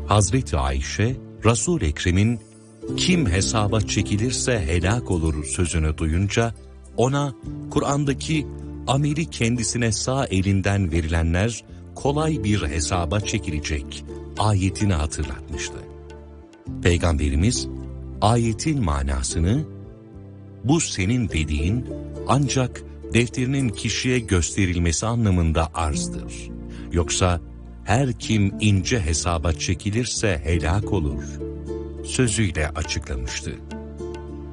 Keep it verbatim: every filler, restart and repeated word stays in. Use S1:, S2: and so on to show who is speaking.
S1: Hazreti Ayşe, Resul-i Ekrem'in "Kim hesaba çekilirse helak olur" sözünü duyunca ona Kur'an'daki ameli kendisine sağ elinden verilenler kolay bir hesaba çekilecek ayetini hatırlatmıştı. Peygamberimiz ayetin manasını "Bu senin dediğin ancak defterinin kişiye gösterilmesi anlamında arzdır. Yoksa her kim ince hesaba çekilirse helak olur" sözüyle açıklamıştı.